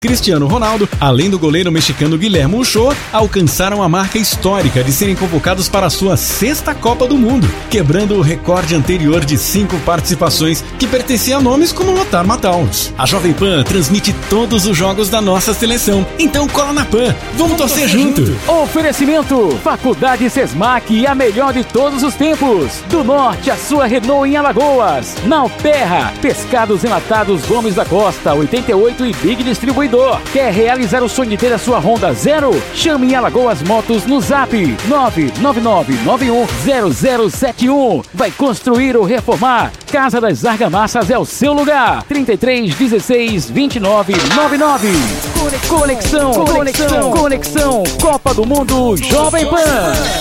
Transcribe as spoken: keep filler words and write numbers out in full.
Cristiano Ronaldo, além do goleiro mexicano Guilherme Ochoa, alcançaram a marca histórica de serem convocados para a sua sexta Copa do Mundo, quebrando o recorde anterior de cinco participações que pertencia a nomes como Lothar Matthaus. A Jovem Pan transmite todos os jogos da nossa seleção, então cola na Pan, vamos torcer junto! Oferecimento, Faculdade Sesmac, a melhor de todos os tempos. Do Norte, a sua Renault em Alagoas. Nalterra, Pescados Enlatados Gomes da Costa, oitenta e oito e Big Distribuidor. Quer realizar o sonho de ter a sua Honda Zero? Chame em Alagoas Motos no Zap nove nove nove nove um zero zero sete um. Vai construir ou reformar? Casa das Argamassas é o seu lugar. trinta e três, dezesseis, vinte e nove, noventa e nove. Conexão, conexão, conexão, Copa do Mundo Jovem Pan.